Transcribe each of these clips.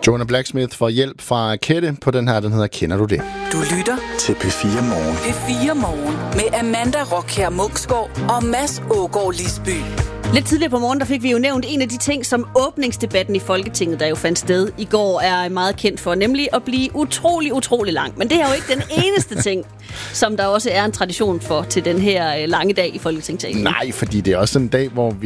Jonah Blacksmith får hjælp fra Kette på den her, den hedder Kender du det? Du lytter til P4 Morgen. P4 Morgen med Amanda Rockher Munksgaard og Mads Ågaard Lisby. Lidt tidligere på morgen, der fik vi jo nævnt en af de ting, som åbningsdebatten i Folketinget, der jo fandt sted i går, er meget kendt for, nemlig at blive utrolig lang. Men det er jo ikke den eneste ting, som der også er en tradition for til den her lange dag i Folketingssalen. Nej, fordi det er også en dag, hvor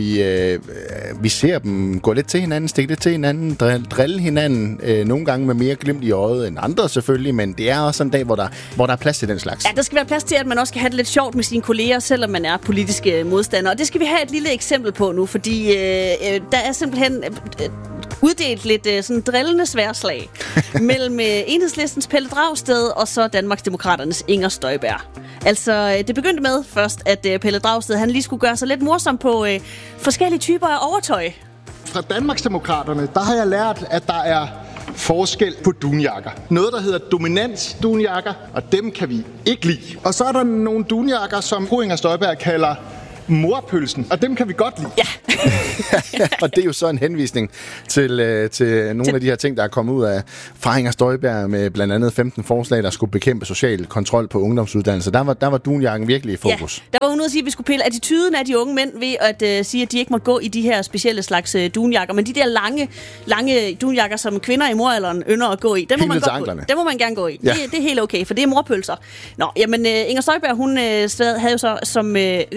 vi ser dem gå lidt til hinanden, stikke lidt til hinanden, drille hinanden, nogle gange med mere glimt i øjet end andre selvfølgelig, men det er også en dag, hvor der er plads til den slags. Ja, der skal være plads til, at man også kan have det lidt sjovt med sine kolleger, selvom man er politiske modstandere. Og det skal vi have et lille eksempel på nu, fordi der er simpelthen uddelt lidt sådan drillende sværslag mellem Enhedslistens Pelle Dragsted og så Danmarksdemokraternes Inger Støjberg. Altså, det begyndte med først, at Pelle Dragsted han lige skulle gøre sig lidt morsom på forskellige typer af overtøj. Fra Danmarksdemokraterne, der har jeg lært, at der er forskel på dunjakker. Noget, der hedder dominans-dunjakker, og dem kan vi ikke lide. Og så er der nogle dunjakker, som fru Inger Støjberg kalder morpølsen, og dem kan vi godt lide. Ja. Og det er jo så en henvisning til nogle af de her ting, der er kommet ud af fra Inger Støjberg med blandt andet 15 forslag, der skulle bekæmpe social kontrol på ungdomsuddannelser. Der var dunjakken virkelig i fokus. Ja, der var hun ude at sige, at vi skulle pille attituden af de unge mænd ved at sige, at de ikke måtte gå i de her specielle slags dunjakker, men de der lange dunjakker, som kvinder i moralderen ynder at gå i, dem må man godt gå i. Dem må man gerne gå i. Ja. Det er helt okay, for det er morpølser. Nå, jamen Inger Støjberg, hun havde jo så som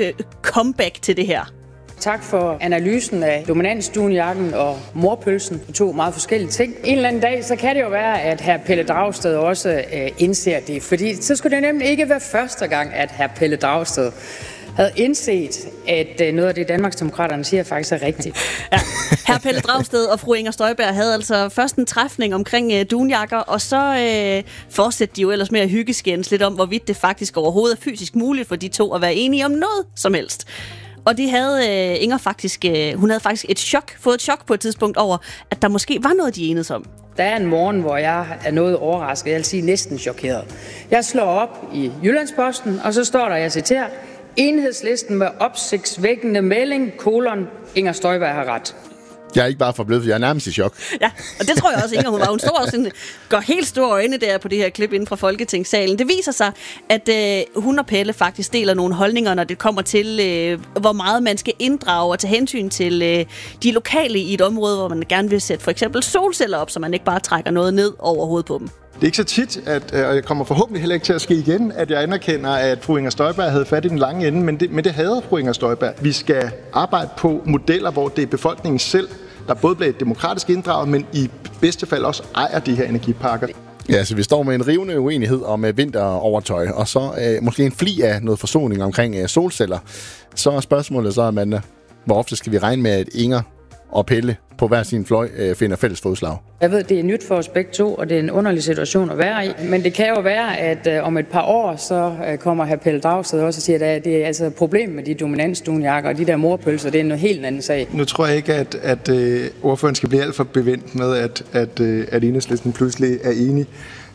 comeback til det her. Tak for analysen af dominansdunjakken og morpølsen, to meget forskellige ting. En eller anden dag, så kan det jo være, at hr. Pelle Dragsted også indser det, fordi så skulle det nemlig ikke være første gang, at hr. Pelle Dragsted havde indset, at noget af det, Danmarksdemokraterne siger, faktisk er rigtigt. Ja. Hr. Pelle Dragsted og fru Inger Støjberg havde altså først en træfning omkring dunjakker, og så fortsatte de jo ellers med at hyggeskændes lidt om, hvorvidt det faktisk overhovedet er fysisk muligt for de to at være enige om noget som helst. Og det havde Inger faktisk, hun havde faktisk fået et chok på et tidspunkt over, at der måske var noget, de enedes om. Der er en morgen, hvor jeg er noget overrasket, jeg vil sige næsten chokeret. Jeg slår op i Jyllandsposten, og så står der, jeg citerer, Enhedslisten med opsigtsvækkende melding, Inger Støjberg har ret. Jeg er ikke bare forblødt, jeg er nærmest i chok. Ja, og det tror jeg også, Inger, hun var. Hun står også går helt store øjne der på det her klip inden fra Folketingssalen. Det viser sig, at hun og Pelle faktisk deler nogle holdninger, når det kommer til, hvor meget man skal inddrage og tage hensyn til de lokale i et område, hvor man gerne vil sætte for eksempel solceller op, så man ikke bare trækker noget ned over hovedet på dem. Det er ikke så tit, og jeg kommer forhåbentlig heller ikke til at ske igen, at jeg anerkender, at fru Inger Støjberg havde fat i den lange ende, men det havde fru Inger Støjberg. Vi skal arbejde på modeller, hvor det er befolkningen selv, der både bliver demokratisk inddraget, men i bedste fald også ejer de her energiparker. Ja, så vi står med en rivende uenighed om vinterovertøj, og så måske en fli af noget forsoning omkring solceller. Så er spørgsmålet så, Amanda, hvor ofte skal vi regne med, at Inger og Pelle på hver sin fløj finder fælles fodslag? Jeg ved, det er nyt for os begge to, og det er en underlig situation at være i. Men det kan jo være, at om et par år, så kommer hr. Pelle Dragsted også og siger, at det er altså et problem med de dominansdunjakker og de der morpølser. Det er en helt anden sag. Nu tror jeg ikke, at ordføreren skal blive alt for bevendt med, at Enhedslisten pludselig er enig.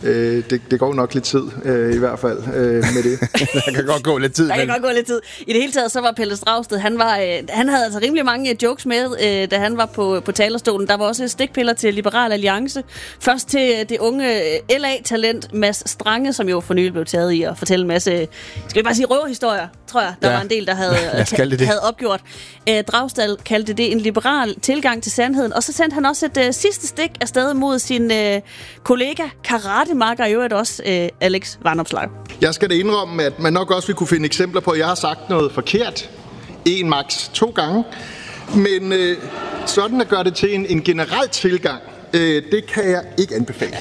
Det går nok lidt tid, i hvert fald, med det. Der kan godt gå lidt tid. I det hele taget, så var Pelle Dragsted, han havde altså rimelig mange jokes med, da han var på talerstolen. Der var også stikpiller til Liberal Alliance. Først til det unge LA-talent Mads Strange, som jo for nylig blev taget i at fortælle en masse, skal vi bare sige røverhistorier, tror jeg. Der var en del, der havde opgjort. Dragsted kaldte det en liberal tilgang til sandheden, og så sendte han også et sidste stik afsted mod sin kollega, karatemakker i øvrigt også, Alex Vanopslagh. Jeg skal da indrømme, at man nok også vil kunne finde eksempler på, at jeg har sagt noget forkert. 1, max 2 gange. Men sådan at gøre det til en generel tilgang, det kan jeg ikke anbefale.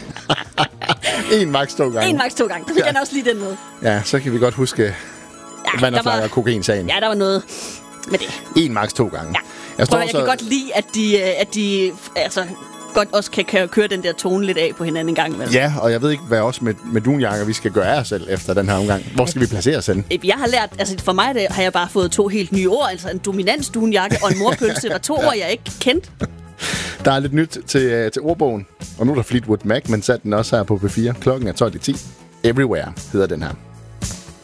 1, max 2 gange. 1, max 2 gange. Så fik jeg også lige den med. Ja, så kan vi godt huske Vanopslagh og kokain-sagen. Ja, der var noget med det. 1, max 2 gange. Ja. Jeg kan godt lide, at de altså godt også kan køre den der tone lidt af på hinanden en gang imellem. Ja, og jeg ved ikke, hvad også med dunjakker vi skal gøre af os selv efter den her omgang. Hvor skal vi placere os henne? Jeg har lært, altså for mig har jeg bare fået 2 helt nye ord, altså en dominansdunjakke og en morpølse, der 2 ord, jeg ikke kendte. Der er lidt nyt til ordbogen, og nu er der Fleetwood Mac, men sat den også her på P4. Klokken er 12:10. Everywhere hedder den her.